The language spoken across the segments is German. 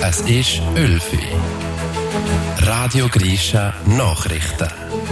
Es ist 11 Uhr. Radio Grisha Nachrichten.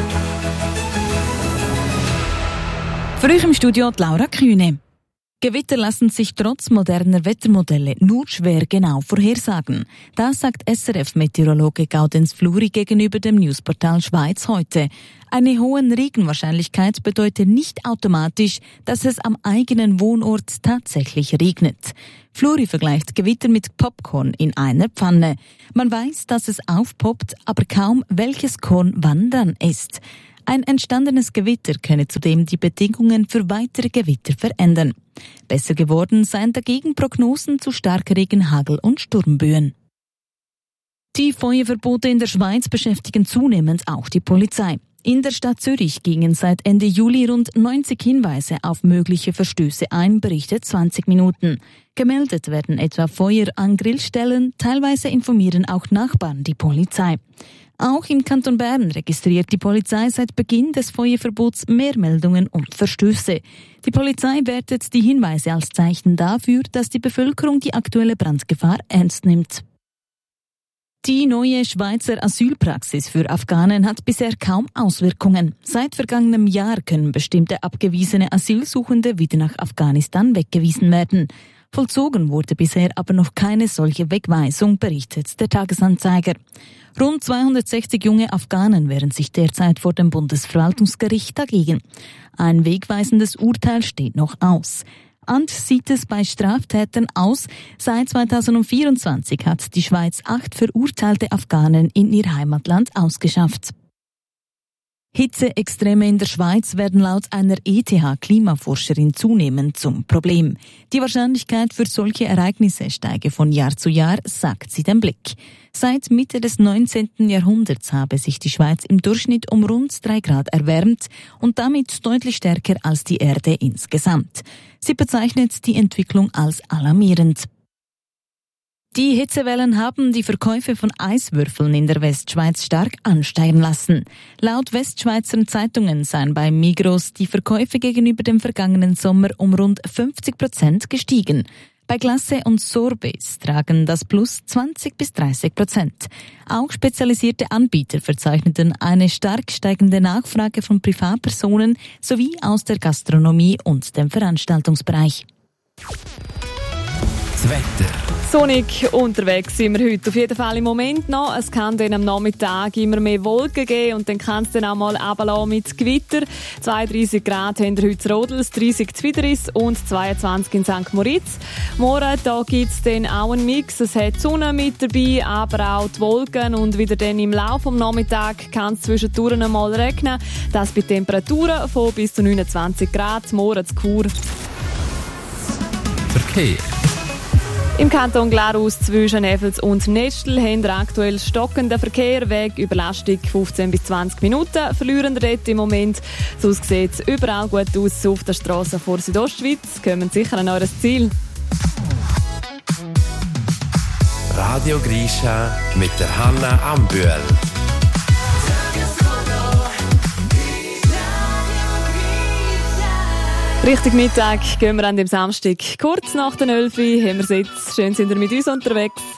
Für euch im Studio die Laura Kühne. Gewitter lassen sich trotz moderner Wettermodelle nur schwer genau vorhersagen. Das sagt SRF-Meteorologe Gaudenz Fluri gegenüber dem Newsportal Schweiz heute. Eine hohe Regenwahrscheinlichkeit bedeutet nicht automatisch, dass es am eigenen Wohnort tatsächlich regnet. Fluri vergleicht Gewitter mit Popcorn in einer Pfanne. Man weiß, dass es aufpoppt, aber kaum welches Korn wann dran ist. Ein entstandenes Gewitter könne zudem die Bedingungen für weitere Gewitter verändern. Besser geworden seien dagegen Prognosen zu Starkregen, Hagel und Sturmböen. Die Feuerverbote in der Schweiz beschäftigen zunehmend auch die Polizei. In der Stadt Zürich gingen seit Ende Juli rund 90 Hinweise auf mögliche Verstöße ein, berichtet 20 Minuten. Gemeldet werden etwa Feuer an Grillstellen, teilweise informieren auch Nachbarn die Polizei. Auch im Kanton Bern registriert die Polizei seit Beginn des Feuerverbots mehr Meldungen und Verstöße. Die Polizei wertet die Hinweise als Zeichen dafür, dass die Bevölkerung die aktuelle Brandgefahr ernst nimmt. Die neue Schweizer Asylpraxis für Afghanen hat bisher kaum Auswirkungen. Seit vergangenem Jahr können bestimmte abgewiesene Asylsuchende wieder nach Afghanistan weggewiesen werden. Vollzogen wurde bisher aber noch keine solche Wegweisung, berichtet der Tagesanzeiger. Rund 260 junge Afghanen wehren sich derzeit vor dem Bundesverwaltungsgericht dagegen. Ein wegweisendes Urteil steht noch aus. Anders sieht es bei Straftätern aus. Seit 2024 hat die Schweiz 8 verurteilte Afghanen in ihr Heimatland ausgeschafft. Hitzeextreme in der Schweiz werden laut einer ETH-Klimaforscherin zunehmend zum Problem. Die Wahrscheinlichkeit für solche Ereignisse steige von Jahr zu Jahr, sagt sie dem Blick. Seit Mitte des 19. Jahrhunderts habe sich die Schweiz im Durchschnitt um rund 3 Grad erwärmt und damit deutlich stärker als die Erde insgesamt. Sie bezeichnet die Entwicklung als alarmierend. Die Hitzewellen haben die Verkäufe von Eiswürfeln in der Westschweiz stark ansteigen lassen. Laut Westschweizer Zeitungen seien bei Migros die Verkäufe gegenüber dem vergangenen Sommer um rund 50% gestiegen. Bei Glace und Sorbets tragen das Plus 20-30%. Auch spezialisierte Anbieter verzeichneten eine stark steigende Nachfrage von Privatpersonen sowie aus der Gastronomie und dem Veranstaltungsbereich. Das Wetter. Sonnig unterwegs sind wir heute auf jeden Fall im Moment noch. Es kann dann am Nachmittag immer mehr Wolken geben und dann kann es dann auch mal runterlassen mit Gewitter. 32 Grad haben wir heute in Rodels, 30 in Zwideris und 22 in St. Moritz. Morgen da gibt es dann auch einen Mix. Es hat die Sonne mit dabei, aber auch die Wolken und wieder dann im Laufe des Nachmittags kann es zwischendurch mal regnen. Das bei Temperaturen von bis zu 29 Grad. Morgen zu Chur. Verkehr. Im Kanton Glarus zwischen Neffels und Nestel haben wir aktuell stockenden Verkehr. Wegüberlastung 15 bis 20 Minuten. Verlieren dort im Moment. Sonst sieht es überall gut aus auf der Strasse vor Südostschweiz. Kommen sicher an eures Ziel. Radio Grisha mit der Hanna Ambühl. Richtig Mittag gehen wir an dem Samstag. Kurz nach den 11 Uhr haben wir es jetzt. Schön sind wir mit uns unterwegs.